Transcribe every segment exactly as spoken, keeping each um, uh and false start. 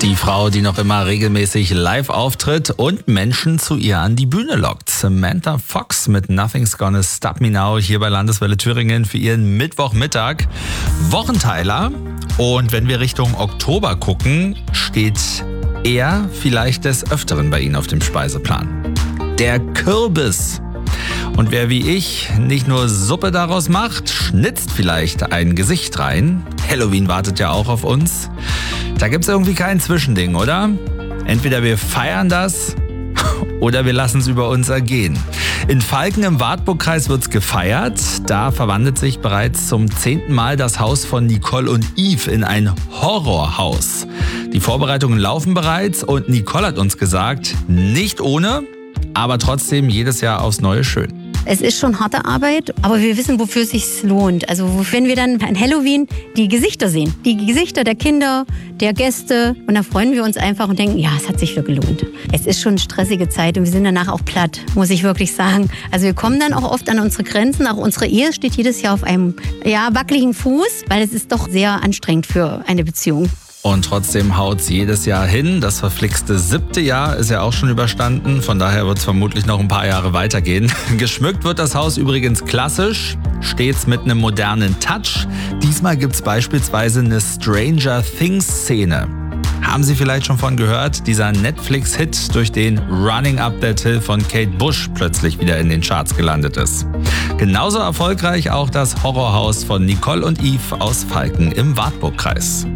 Die Frau, die noch immer regelmäßig live auftritt und Menschen zu ihr an die Bühne lockt. Samantha Fox mit Nothing's Gonna Stop Me Now hier bei Landeswelle Thüringen für ihren Mittwochmittag. Wochenteiler. Und wenn wir Richtung Oktober gucken, steht er vielleicht des Öfteren bei Ihnen auf dem Speiseplan. Der Kürbis. Und wer wie ich nicht nur Suppe daraus macht, schnitzt vielleicht ein Gesicht rein. Halloween wartet ja auch auf uns. Da gibt's irgendwie kein Zwischending, oder? Entweder wir feiern das oder wir lassen es über uns ergehen. In Falken im Wartburgkreis wird's gefeiert. Da verwandelt sich bereits zum zehnten Mal das Haus von Nicole und Yves in ein Horrorhaus. Die Vorbereitungen laufen bereits und Nicole hat uns gesagt, nicht ohne, aber trotzdem jedes Jahr aufs Neue schön. Es ist schon harte Arbeit, aber wir wissen, wofür es sich lohnt. Also wenn wir dann an Halloween die Gesichter sehen, die Gesichter der Kinder, der Gäste, und da freuen wir uns einfach und denken, ja, es hat sich für gelohnt. Es ist schon eine stressige Zeit und wir sind danach auch platt, muss ich wirklich sagen. Also wir kommen dann auch oft an unsere Grenzen. Auch unsere Ehe steht jedes Jahr auf einem ja, wackeligen Fuß, weil es ist doch sehr anstrengend für eine Beziehung. Und trotzdem haut's jedes Jahr hin. Das verflixte siebte Jahr ist ja auch schon überstanden. Von daher wird's vermutlich noch ein paar Jahre weitergehen. Geschmückt wird das Haus übrigens klassisch, stets mit einem modernen Touch. Diesmal gibt's beispielsweise eine Stranger Things-Szene. Haben Sie vielleicht schon von gehört? Dieser Netflix-Hit, durch den Running Up That Hill von Kate Bush plötzlich wieder in den Charts gelandet ist. Genauso erfolgreich auch das Horrorhaus von Nicole und Yves aus Falken im Wartburgkreis.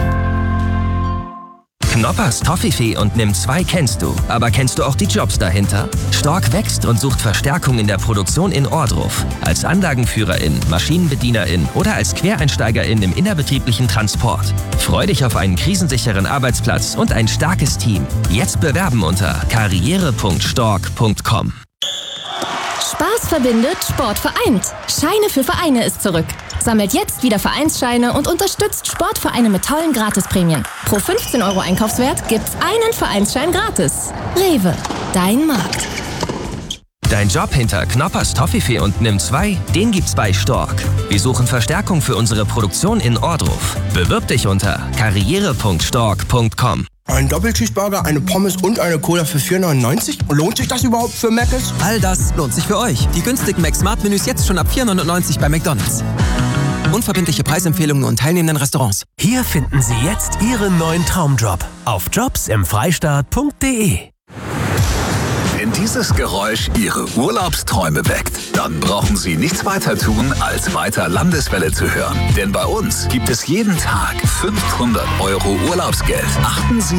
Knoppers Toffifee und Nimm zwei kennst du. Aber kennst du auch die Jobs dahinter? Stork wächst und sucht Verstärkung in der Produktion in Ohrdruf. Als Anlagenführerin, Maschinenbedienerin oder als Quereinsteigerin im innerbetrieblichen Transport. Freu dich auf einen krisensicheren Arbeitsplatz und ein starkes Team. Jetzt bewerben unter karriere punkt stork punkt com. Spaß verbindet, Sport vereint. Scheine für Vereine ist zurück. Sammelt jetzt wieder Vereinsscheine und unterstützt Sportvereine mit tollen Gratisprämien. Pro fünfzehn Euro Einkaufswert gibt's einen Vereinsschein gratis. Rewe, dein Markt. Dein Job hinter Knoppers Toffifee und Nimm zwei, den gibt's bei Stork. Wir suchen Verstärkung für unsere Produktion in Ohrdruf. Bewirb dich unter karriere punkt stork punkt com. Ein Doppelcheeseburger, eine Pommes und eine Cola für vier neunundneunzig? Lohnt sich das überhaupt für Mc's? All das lohnt sich für euch. Die günstigen Mac-Smart-Menüs jetzt schon ab vier neunundneunzig bei McDonald's. Unverbindliche Preisempfehlungen und teilnehmenden Restaurants. Hier finden Sie jetzt Ihren neuen Traumjob auf jobs im freistaat punkt de. Wenn dieses Geräusch Ihre Urlaubsträume weckt, dann brauchen Sie nichts weiter tun, als weiter Landeswelle zu hören. Denn bei uns gibt es jeden Tag fünfhundert Euro Urlaubsgeld. Achten Sie